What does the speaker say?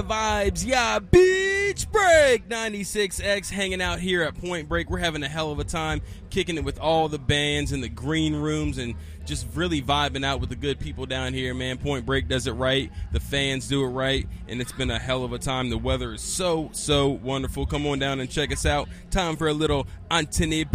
Vibes, yeah, Beach Break 96X hanging out here at Point Break. We're having a hell of a time kicking it with all the bands in the green rooms and just really vibing out with the good people down here, man. Point Break does it right. The fans do it right, and it's been a hell of a time. The weather is so wonderful. Come on down and check us out. Time for a little Anthony